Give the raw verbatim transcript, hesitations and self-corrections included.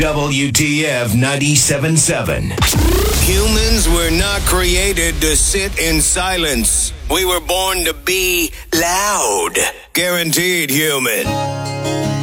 W T F ninety-seven point seven. Humans were not created to sit in silence. We were born to be loud. Guaranteed human.